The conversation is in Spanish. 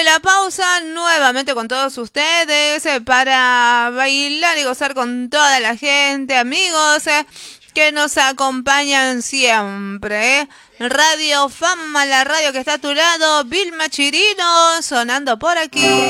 de la pausa, nuevamente con todos ustedes para bailar y gozar con toda la gente, amigos que nos acompañan siempre. Radio Fama, la radio que está a tu lado, Vilma Chirino, sonando por aquí.